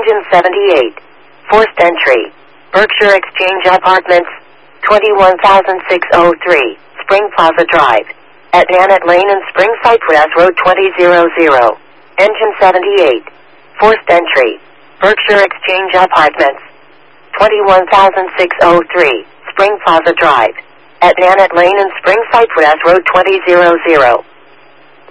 Engine 78. Forced entry. Berkshire Exchange Apartments, 21603, Spring Plaza Drive. At Nanette Lane and Spring Cypress Road 2000. Engine 78. Forced entry. Berkshire Exchange Apartments, 21603, Spring Plaza Drive. At Nanette Lane and Spring Cypress Road 2000.